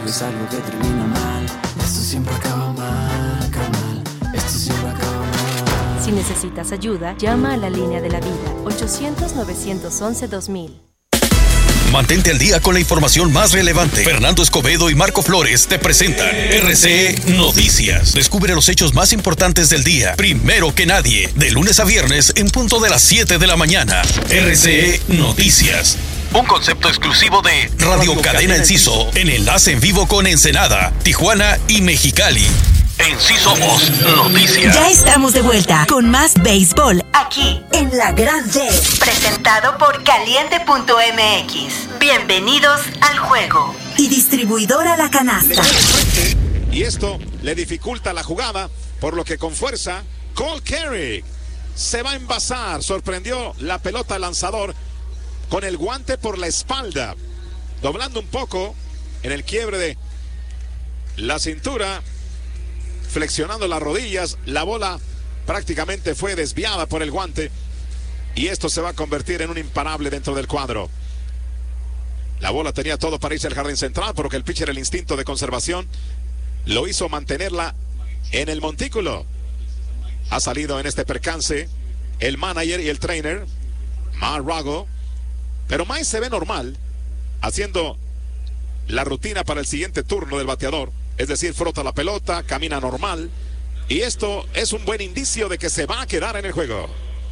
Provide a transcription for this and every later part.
es algo que termina mal. Esto siempre acaba mal, carnal. Esto siempre acaba mal. Si necesitas ayuda, llama a la línea de la vida, 800-911-2000. Mantente al día con la información más relevante. Fernando Escobedo y Marco Flores te presentan RCE Noticias. Descubre los hechos más importantes del día, primero que nadie, de lunes a viernes en punto de las 7 de la mañana. RCE Noticias. Un concepto exclusivo de Radio Cadena Enciso, en enlace en vivo con Ensenada, Tijuana y Mexicali. En Sí Somos Noticias. Ya estamos de vuelta con más béisbol aquí en La Gran D. Presentado por Caliente.mx. Bienvenidos al juego. Y distribuidora La Canasta. Y esto le dificulta la jugada, por lo que con fuerza, Cole Carrick se va a envasar. Sorprendió la pelota al lanzador con el guante por la espalda, doblando un poco en el quiebre de la cintura, flexionando las rodillas. La bola prácticamente fue desviada por el guante y esto se va a convertir en un imparable dentro del cuadro. La bola tenía todo para irse al jardín central, porque el pitcher, el instinto de conservación, lo hizo mantenerla en el montículo. Ha salido en este percance el manager y el trainer, Mar Rago, pero Mike se ve normal haciendo la rutina para el siguiente turno del bateador. Es decir, frota la pelota, camina normal. Y esto es un buen indicio de que se va a quedar en el juego.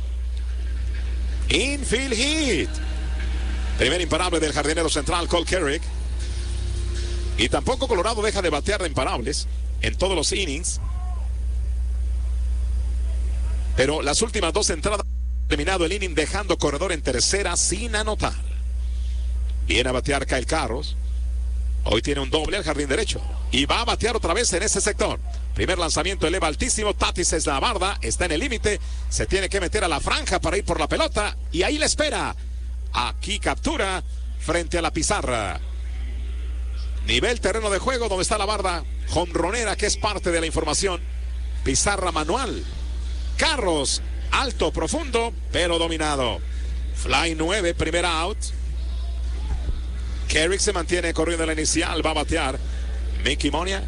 Infield hit. Primer imparable del jardinero central, Cole Carrick. Y tampoco Colorado deja de batear de imparables en todos los innings. Pero las últimas dos entradas han terminado el inning dejando corredor en tercera sin anotar. Viene a batear Kyle Carros. Hoy tiene un doble al jardín derecho. Y va a batear otra vez en ese sector. Primer lanzamiento, eleva altísimo. Tatis es la barda. Está en el límite. Se tiene que meter a la franja para ir por la pelota. Y ahí le espera. Aquí captura frente a la pizarra. Nivel terreno de juego donde está la barda jonronera, que es parte de la información. Pizarra manual. Carros, alto, profundo, pero dominado. Fly 9, primer out. Carrick se mantiene corriendo la inicial. Va a batear Mickey Moniak.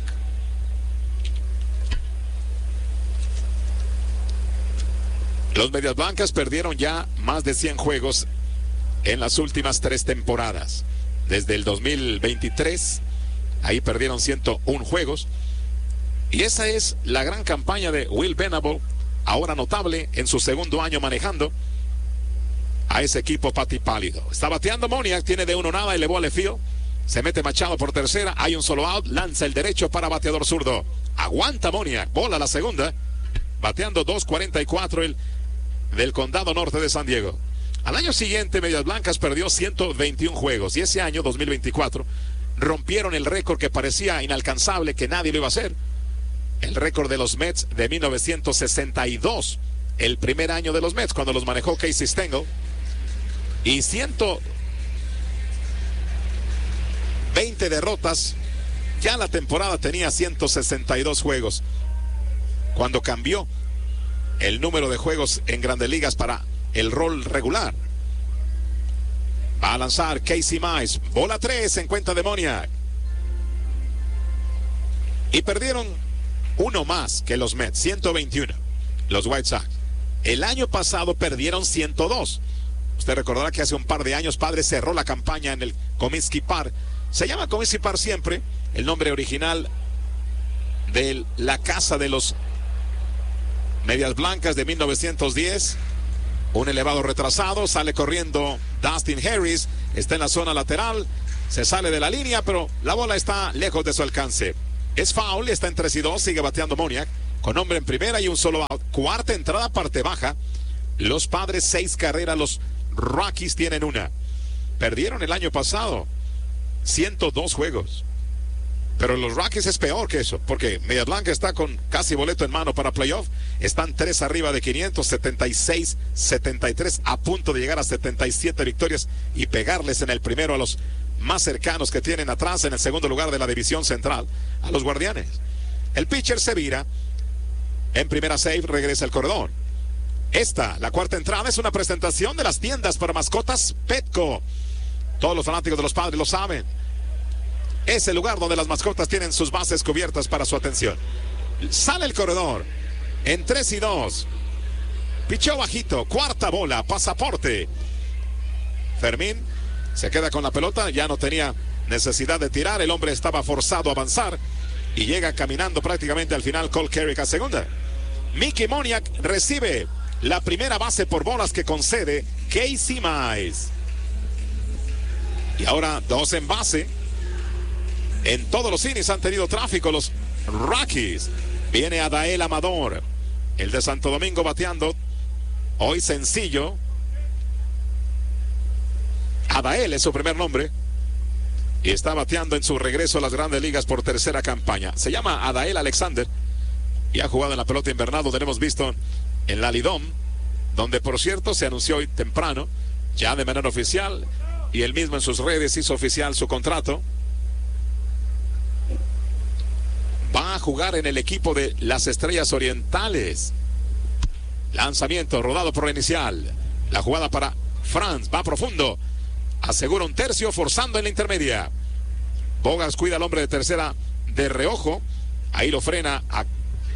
Los Medias Blancas perdieron ya más de 100 juegos en las últimas 3 temporadas. Desde el 2023, ahí perdieron 101 juegos. Y esa es la gran campaña de Will Venable, ahora notable en su segundo año manejando a ese equipo patipálido. Está bateando Moniak, tiene de 1-0, elevó a Lefield. Se mete Machado por tercera, hay un solo out, lanza el derecho para bateador zurdo. Aguanta Moniak, bola la segunda, bateando 2.44 el del condado norte de San Diego. Al año siguiente, Medias Blancas perdió 121 juegos y ese año, 2024, rompieron el récord que parecía inalcanzable, que nadie lo iba a hacer. El récord de los Mets de 1962, el primer año de los Mets, cuando los manejó Casey Stengel. Y 120 derrotas. Ya la temporada tenía 162 juegos. Cuando cambió el número de juegos en Grandes Ligas para el rol regular. Va a lanzar Casey Mize. Bola 3 en cuenta de Moniak. Y perdieron uno más que los Mets, 121. Los White Sox. El año pasado perdieron 102. Usted recordará que hace un par de años Padre cerró la campaña en el Comiskey Park. Se llama Comiskey Park siempre. El nombre original de la casa de los Medias Blancas de 1910. Un elevado retrasado. Sale corriendo Dustin Harris. Está en la zona lateral. Se sale de la línea, pero la bola está lejos de su alcance. Es foul, está en 3-2. Sigue bateando Moniak con hombre en primera y un solo out. Cuarta entrada, parte baja. Los Padres 6 carreras. Los Rockies tienen una. Perdieron el año pasado 102 juegos. Pero los Rockies es peor que eso, porque Media Blanca está con casi boleto en mano para playoff. Están 3 arriba de 500, 76, 73, a punto de llegar a 77 victorias y pegarles en el primero a los más cercanos que tienen atrás en el segundo lugar de la división central, a los Guardianes. El pitcher se vira. En primera save regresa el corredor. Esta, la cuarta entrada, es una presentación de las tiendas para mascotas Petco. Todos los fanáticos de los Padres lo saben. es el lugar donde las mascotas tienen sus bases cubiertas para su atención. Sale el corredor en 3-2. Pichó bajito, cuarta bola, pasaporte. Fermín se queda con la pelota, ya no tenía necesidad de tirar, el hombre estaba forzado a avanzar y llega caminando prácticamente al final Cole Carrick a segunda. Mickey Moniak recibe la primera base por bolas que concede Casey Mize. Y ahora 2 en base. En todos los innings han tenido tráfico los Rockies. Viene Adael Amador, el de Santo Domingo, bateando. Hoy sencillo. Adael es su primer nombre. Y está bateando en su regreso a las grandes ligas por tercera campaña. Se llama Adael Alexander. Y ha jugado en la pelota invernal, donde hemos visto en la Lidom, donde por cierto se anunció hoy temprano, ya de manera oficial, y él mismo en sus redes hizo oficial su contrato. Va a jugar en el equipo de las Estrellas Orientales. Lanzamiento rodado por la inicial. La jugada para Franz, va profundo. Asegura un tercio, forzando en la intermedia. Bogarts cuida al hombre de tercera de reojo. Ahí lo frena a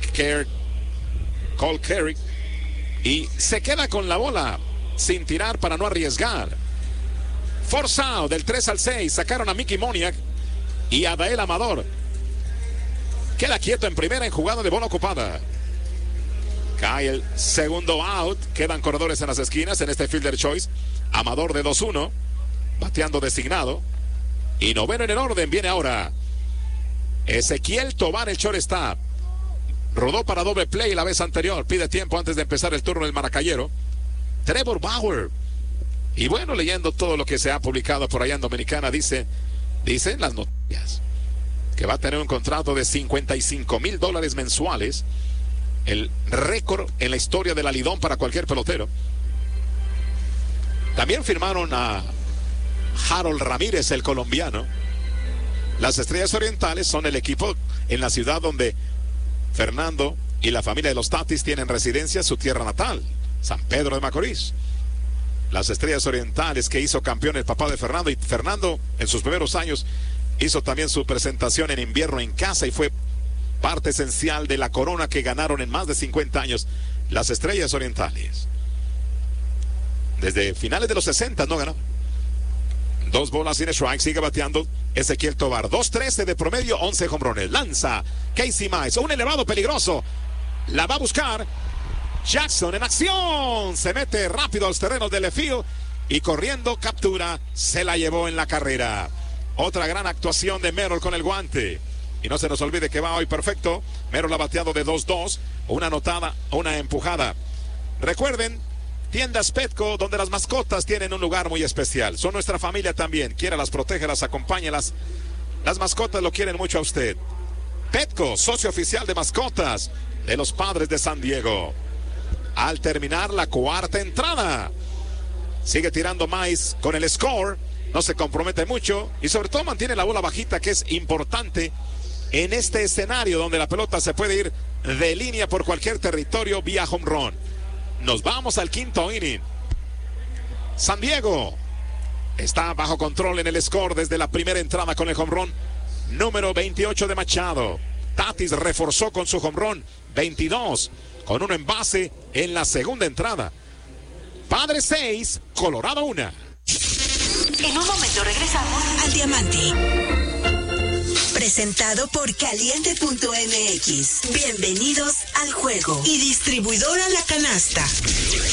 Cole Carrick. Y se queda con la bola sin tirar para no arriesgar. Forzado del 3-6. Sacaron a Mickey Moniak y a Adael Amador. Queda quieto en primera en jugada de bola ocupada. Cae el segundo out. Quedan corredores en las esquinas en este fielder choice. Amador de 2-1. Bateando designado. Y noveno en el orden viene ahora Ezequiel Tobar, el shortstop. Rodó para doble play la vez anterior. Pide tiempo antes de empezar el turno del maracayero. Trevor Bauer. Y bueno, leyendo todo lo que se ha publicado por allá en Dominicana, dicen las noticias que va a tener un contrato de $55,000 mensuales. El récord en la historia de la Lidón para cualquier pelotero. También firmaron a Harold Ramírez, el colombiano. Las Estrellas Orientales son el equipo en la ciudad donde Fernando y la familia de los Tatis tienen residencia, su tierra natal, San Pedro de Macorís. Las Estrellas Orientales, que hizo campeón el papá de Fernando, y Fernando en sus primeros años hizo también su presentación en invierno en casa y fue parte esencial de la corona que ganaron en más de 50 años las Estrellas Orientales. Desde finales de los 60 no ganaron. 2 bolas sin strike, sigue bateando Ezequiel Tobar. 2.13 de promedio, 11 jonrones. Lanza Casey Mize, un elevado peligroso. La va a buscar Jackson en acción. Se mete rápido a los terrenos de left field y corriendo captura. Se la llevó en la carrera. Otra gran actuación de Merrill con el guante. Y no se nos olvide que va hoy perfecto. Merrill ha bateado de 2-2. Una anotada, una empujada. Recuerden, Tiendas Petco, donde las mascotas tienen un lugar muy especial. Son nuestra familia también. Quiéralas, protégelas, acompáñelas. Las mascotas lo quieren mucho a usted. Petco, socio oficial de mascotas de los Padres de San Diego. Al terminar la cuarta entrada, sigue tirando Mize con el score. No se compromete mucho y sobre todo mantiene la bola bajita, que es importante en este escenario donde la pelota se puede ir de línea por cualquier territorio vía home run. Nos vamos al quinto inning. San Diego está bajo control en el score desde la primera entrada con el home run número 28 de Machado. Tatis reforzó con su home run 22 con uno en base en la segunda entrada. Padres 6, Colorado 1. En un momento regresamos al Diamante. Presentado por Caliente.mx. Bienvenidos al juego. Y distribuidora La Canasta.